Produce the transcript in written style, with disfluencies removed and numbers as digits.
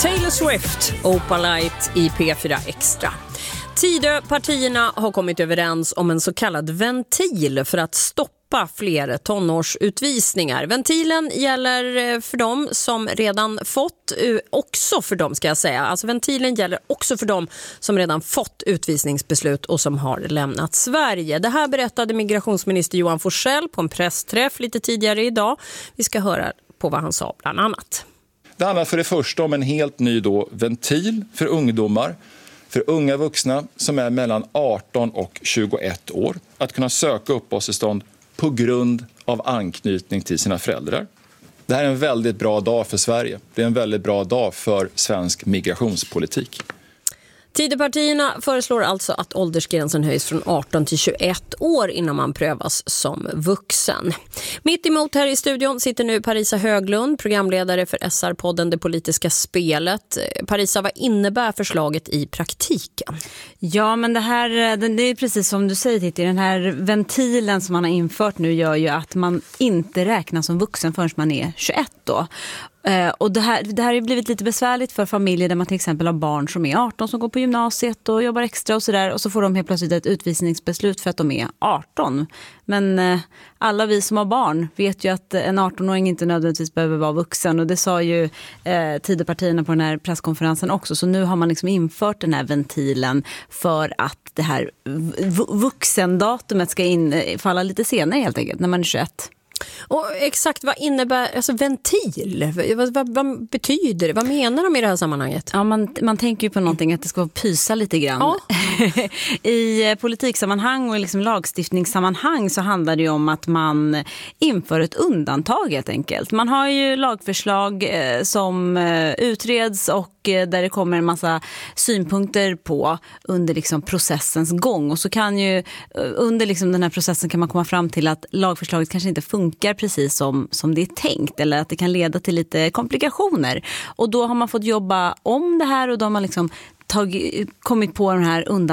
Taylor Swift, Opalite i P4 Extra. Tidöpartierna har kommit överens om en så kallad ventil för att stoppa fler tonårsutvisningar. Ventilen gäller för dem som redan fått, också för dem ska jag säga. Alltså ventilen gäller också för dem som redan fått utvisningsbeslut och som har lämnat Sverige. Det här berättade migrationsminister Johan Forssell på en pressträff lite tidigare idag. Vi ska höra på vad han sa bland annat. Det handlar för det första om en helt ny ventil för ungdomar, för unga vuxna som är mellan 18 och 21 år, att kunna söka uppehållstillstånd på grund av anknytning till sina föräldrar. Det här är en väldigt bra dag för Sverige. Det är en väldigt bra dag för svensk migrationspolitik. Tidöpartierna föreslår alltså att åldersgränsen höjs från 18 till 21 år innan man prövas som vuxen. Mitt emot här i studion sitter nu Parisa Höglund, programledare för SR-podden Det politiska spelet. Parisa, vad innebär förslaget i praktiken? Ja, men det är precis som du säger, Titti. Den här ventilen som man har infört nu gör ju att man inte räknas som vuxen förrän man är 21 då. Och det här har blivit lite besvärligt för familjer där man till exempel har barn som är 18 som går på gymnasiet och jobbar extra och sådär, och så får de helt plötsligt ett utvisningsbeslut för att de är 18. Men alla vi som har barn vet ju att en 18-åring inte nödvändigtvis behöver vara vuxen, och det sa ju Tidöpartierna på den här presskonferensen också. Så nu har man liksom infört den här ventilen för att det här vuxendatumet ska falla lite senare helt enkelt, när man är 21. Och exakt, vad innebär alltså ventil? Vad betyder det? Vad menar de i det här sammanhanget? Ja, man tänker ju på någonting att det ska pysa lite grann. Ja. I politiksammanhang och liksom lagstiftningssammanhang så handlar det ju om att man inför ett undantag helt enkelt. Man har ju lagförslag som utreds och där det kommer en massa synpunkter på under liksom processens gång. Och så kan ju under liksom den här processen kan man komma fram till att lagförslaget kanske inte funkar precis som det är tänkt, eller att det kan leda till lite komplikationer. Och då har man fått jobba om det här, och då har man liksom kommit på den här